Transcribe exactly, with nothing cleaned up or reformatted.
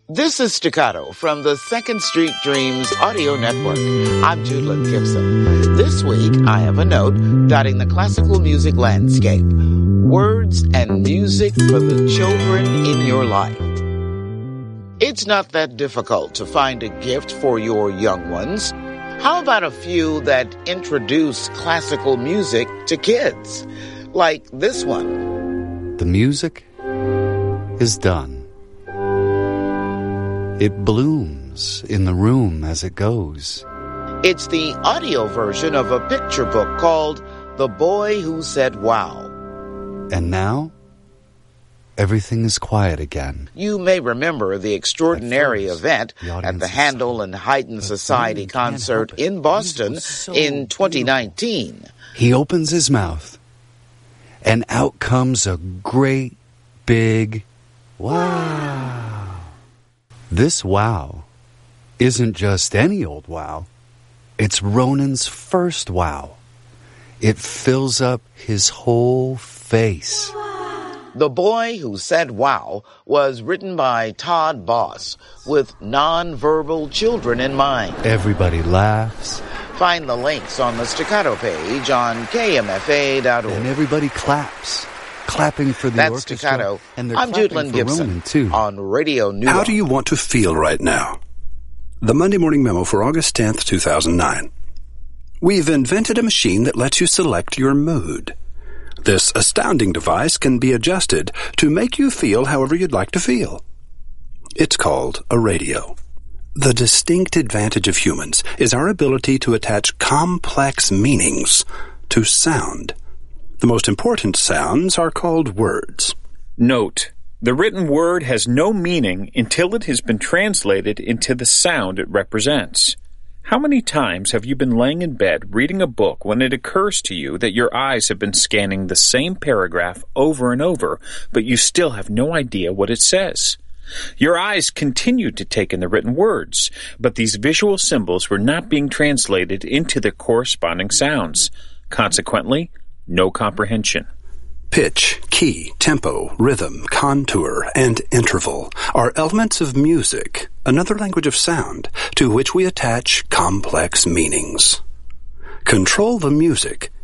This is Staccato from the Second Street Dreams Audio Network. I'm Judlyn Gibson. This week, I have a note dotting the classical music landscape. Words and music for the children in your life. It's not that difficult to find a gift for your young ones. How about a few that introduce classical music to kids? Like this one. The music is done. It blooms in the room as it goes. It's the audio version of a picture book called The Boy Who Said Wow. And now, everything is quiet again. You may remember the extraordinary first, event the at the is Handel and Haydn Society concert in Boston so in twenty nineteen. He opens his mouth, and out comes a great big wow. This wow isn't just any old wow. It's Ronan's first wow. It fills up his whole face. The Boy Who Said Wow was written by Todd Boss with non-verbal children in mind. Everybody laughs. Find the links on the Staccato page on K M F A dot org. And everybody claps. Clapping for the That's orchestra. Staccato. And they're I'm clapping Judlyn for Gibson Ronan, too. on Radio New How York. do you want to feel right now? The Monday Morning Memo for August tenth, two thousand nine. We've invented a machine that lets you select your mood. This astounding device can be adjusted to make you feel however you'd like to feel. It's called a radio. The distinct advantage of humans is our ability to attach complex meanings to sound. The most important sounds are called words. Note: the written word has no meaning until it has been translated into the sound it represents. How many times have you been laying in bed reading a book when it occurs to you that your eyes have been scanning the same paragraph over and over, but you still have no idea what it says? Your eyes continued to take in the written words, but these visual symbols were not being translated into the corresponding sounds. Consequently, no comprehension. Pitch, key, tempo, rhythm, contour, and interval are elements of music, another language of sound, to which we attach complex meanings. Control the music